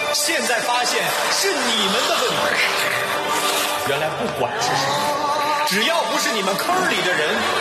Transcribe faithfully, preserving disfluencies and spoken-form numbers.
现在发现是你们的问题。原来不管是谁，只要不是你们坑里的人，